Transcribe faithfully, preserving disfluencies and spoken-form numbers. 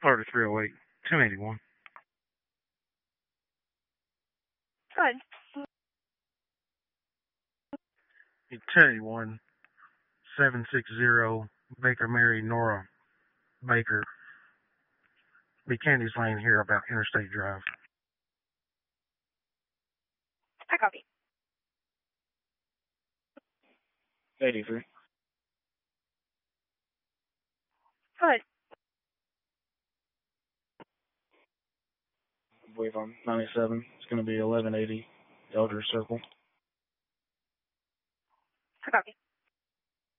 thirty-three oh eight, ten eighty-one. Good. ten eighty-one, seven sixty Baker Mary Nora Baker. Be Candy's Lane here about Interstate Drive. I copy. eighty-three. Good. I believe I'm ninety-seven. It's going to be eleven eighty Elder Circle. I copy.